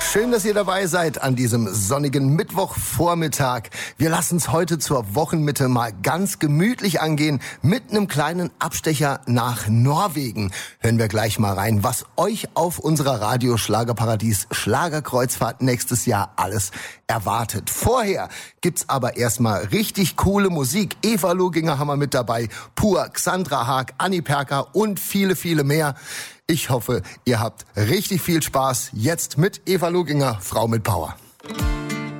Schön, dass ihr dabei seid an diesem sonnigen Mittwochvormittag. Wir lassen es heute zur Wochenmitte mal ganz gemütlich angehen mit einem kleinen Abstecher nach Norwegen. Hören wir gleich mal rein, was euch auf unserer Radio-Schlagerparadies Schlagerkreuzfahrt nächstes Jahr alles erwartet. Vorher gibt's aber erstmal richtig coole Musik. Eva Loginger haben wir mit dabei, Pur, Xandra Haag, Anni Perker und viele, viele mehr. Ich hoffe, ihr habt richtig viel Spaß jetzt mit Eva Loginger, Frau mit Power.